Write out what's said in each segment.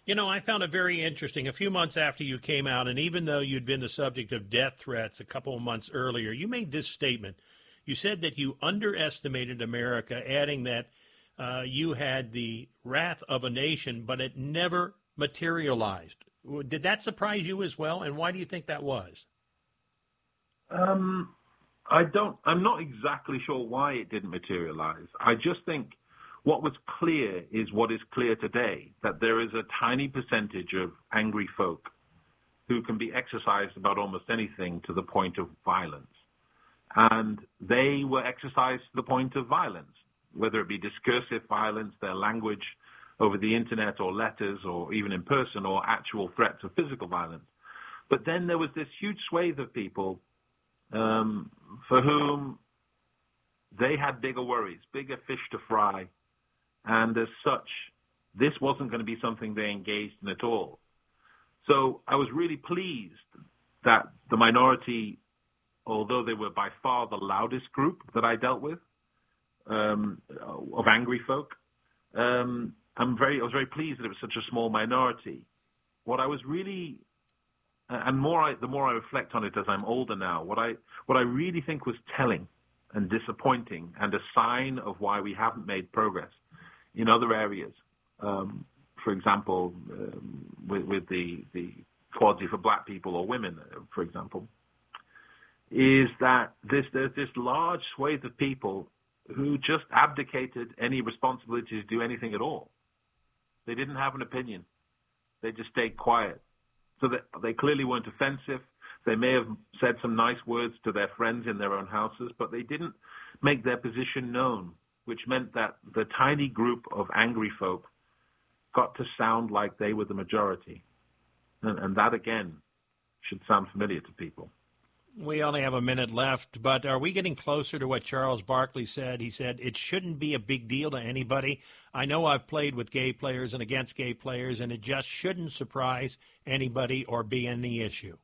You know, I found it very interesting. A few months after you came out, and even though you'd been the subject of death threats a couple of months earlier, you made this statement. You said that you underestimated America, adding that you had the wrath of a nation, but it never materialized. Did that surprise you as well, and why do you think that was? I'm not exactly sure why it didn't materialize. I just think what was clear is what is clear today, that there is a tiny percentage of angry folk who can be exercised about almost anything to the point of violence. And they were exercised to the point of violence, whether it be discursive violence, their language over the internet or letters or even in person, or actual threats of physical violence. But then there was this huge swathe of people for whom they had bigger worries, bigger fish to fry. And as such, this wasn't going to be something they engaged in at all. So I was really pleased that the minority, although they were by far the loudest group that I dealt with, of angry folk, I was very pleased that it was such a small minority. What I was really, and the more I reflect on it as I'm older now, what I really think was telling and disappointing and a sign of why we haven't made progress in other areas, for example, with the equality for black people or women, for example, is that there's this large swathe of people who just abdicated any responsibility to do anything at all. They didn't have an opinion. They just stayed quiet. So that they clearly weren't offensive. They may have said some nice words to their friends in their own houses, but they didn't make their position known, which meant that the tiny group of angry folk got to sound like they were the majority. And that, again, should sound familiar to people. We only have a minute left, but are we getting closer to what Charles Barkley said? He said it shouldn't be a big deal to anybody. I know I've played with gay players and against gay players, and it just shouldn't surprise anybody or be any issue.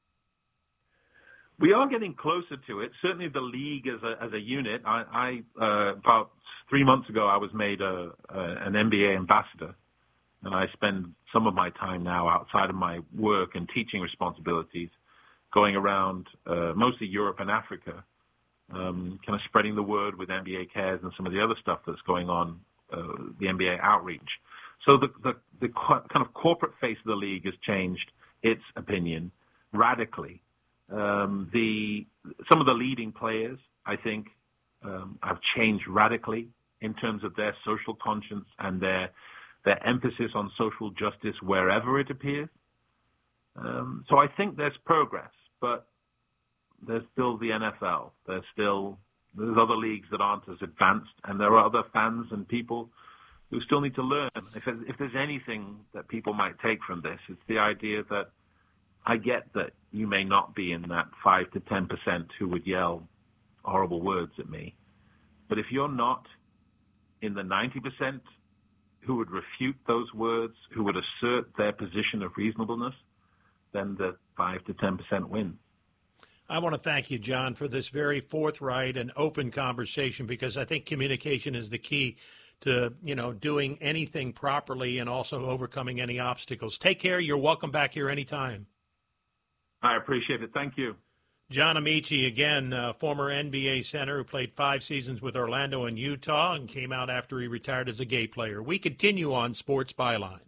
We are getting closer to it. Certainly the league as a unit. I about 3 months ago, I was made an NBA ambassador, and I spend some of my time now outside of my work and teaching responsibilities going around mostly Europe and Africa, kind of spreading the word with NBA Cares and some of the other stuff that's going on, the NBA outreach. So the kind of corporate face of the league has changed its opinion radically. Some of the leading players, I think, have changed radically in terms of their social conscience and their emphasis on social justice wherever it appears. So I think there's progress, but there's still the NFL. There's other leagues that aren't as advanced, and there are other fans and people who still need to learn. If there's anything that people might take from this, it's the idea that I get that you may not be in that 5 to 10% who would yell horrible words at me, but if you're not in the 90% who would refute those words, who would assert their position of reasonableness, then the 5 to 10% win. I want to thank you, John, for this very forthright and open conversation, because I think communication is the key to, doing anything properly and also overcoming any obstacles. Take care. You're welcome back here anytime. I appreciate it. Thank you. John Amaechi, again, former NBA center who played 5 seasons with Orlando and Utah and came out after he retired as a gay player. We continue on Sports Byline.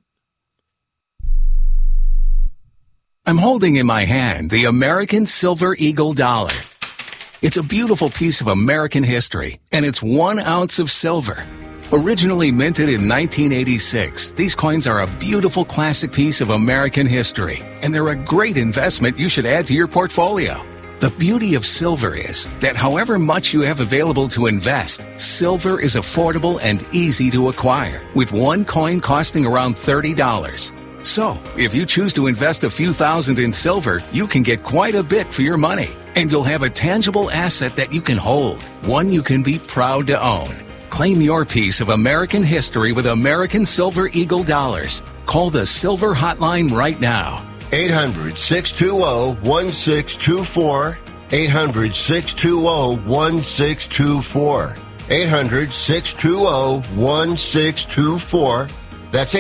I'm holding in my hand the American Silver Eagle dollar. It's a beautiful piece of American history, and it's 1 ounce of silver. Originally minted in 1986, these coins are a beautiful classic piece of American history, and they're a great investment you should add to your portfolio. The beauty of silver is that however much you have available to invest, silver is affordable and easy to acquire, with 1 coin costing around $30. So, if you choose to invest a few thousand in silver, you can get quite a bit for your money, and you'll have a tangible asset that you can hold, one you can be proud to own. Claim your piece of American history with American Silver Eagle dollars. Call the Silver Hotline right now. 800-620-1624. 800-620-1624. 800-620-1624. That's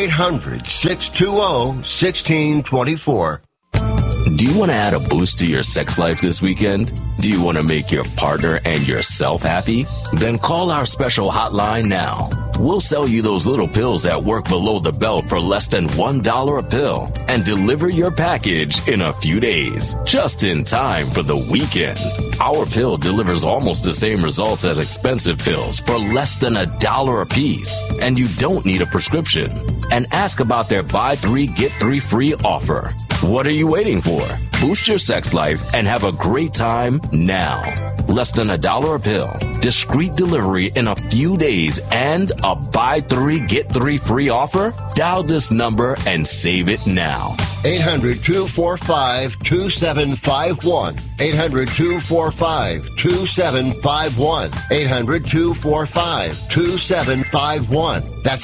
800-620-1624. Do you want to add a boost to your sex life this weekend? Do you want to make your partner and yourself happy? Then call our special hotline now. We'll sell you those little pills that work below the belt for less than $1 a pill and deliver your package in a few days, just in time for the weekend. Our pill delivers almost the same results as expensive pills for less than $1 a piece, and you don't need a prescription. And ask about their buy 3, get 3 free offer. What are you waiting for? Boost your sex life and have a great time now. Less than $1 a pill, discreet delivery in a few days, and a buy 3, get 3 free offer? Dial this number and save it now. 800-245-2751. 800-245-2751. 800-245-2751. That's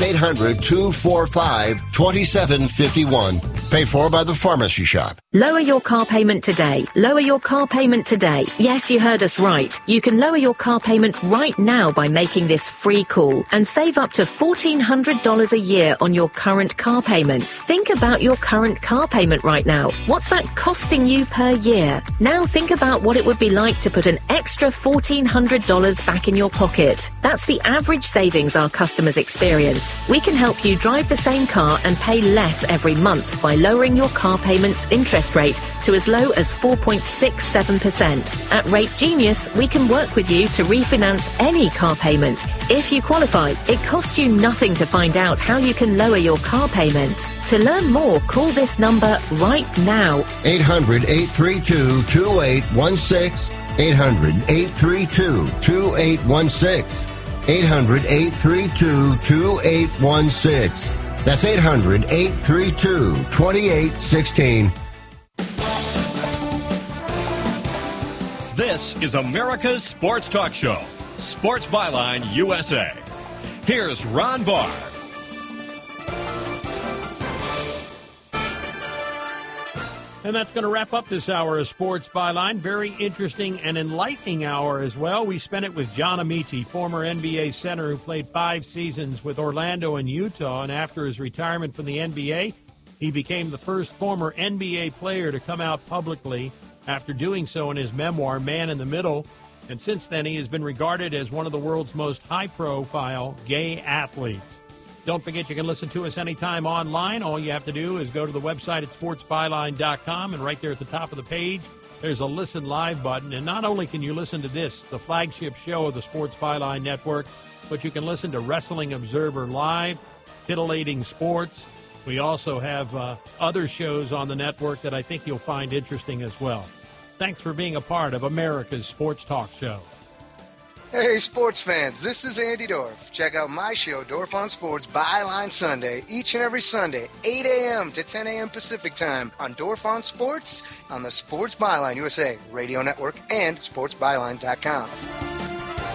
800-245-2751. Paid for by the Pharmacy Shop. Lower your car payment today. Lower your car payment today. Yes, you heard us right. You can lower your car payment right now by making this free call and save up to $1,400 a year on your current car payments. Think about your current car payment right now. What's that costing you per year? Now think about what it would be like to put an extra $1,400 back in your pocket. That's the average savings our customers experience. We can help you drive the same car and pay less every month by lowering your car payment's interest rate to as low as 4.67%. At Rate Genius, we can work with you to refinance any car payment. If you qualify, it costs you nothing to find out how you can lower your car payment. To learn more, call this number right now. 800-832-2816. 800-832-2816. 800-832-2816. That's 800-832-2816. This is America's Sports Talk Show, Sports Byline USA. Here's Ron Barr. And that's going to wrap up this hour of Sports Byline. Very interesting and enlightening hour as well. We spent it with John Amici, former NBA center who played 5 seasons with Orlando and Utah. And after his retirement from the NBA, he became the first former NBA player to come out publicly after doing so in his memoir, Man in the Middle. And since then, he has been regarded as one of the world's most high-profile gay athletes. Don't forget you can listen to us anytime online. All you have to do is go to the website at sportsbyline.com, and right there at the top of the page, there's a Listen Live button. And not only can you listen to this, the flagship show of the Sports Byline Network, but you can listen to Wrestling Observer Live, Titillating Sports. We also have other shows on the network that I think you'll find interesting as well. Thanks for being a part of America's Sports Talk Show. Hey, sports fans, this is Andy Dorff. Check out my show, Dorff on Sports, Byline Sunday, each and every Sunday, 8 a.m. to 10 a.m. Pacific Time on Dorff on Sports on the Sports Byline USA Radio Network and sportsbyline.com.